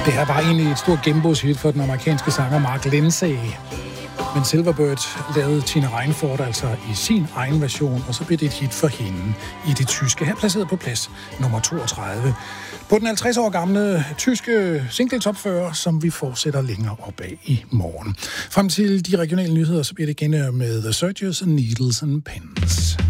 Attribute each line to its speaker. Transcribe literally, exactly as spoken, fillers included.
Speaker 1: Det her var egentlig et stort gennembrudshit for den amerikanske sanger Mark Lindsay. Men Silverbird lavede Tina Reinfort altså i sin egen version, og så blev det et hit for hende i det tyske. Her placeret på plads nummer toogtredive. På den halvtreds år gamle tyske singletopfører, som vi fortsætter længere opad i morgen. Frem til de regionale nyheder, så bliver det igen med The Surgeons and Needles and Pens.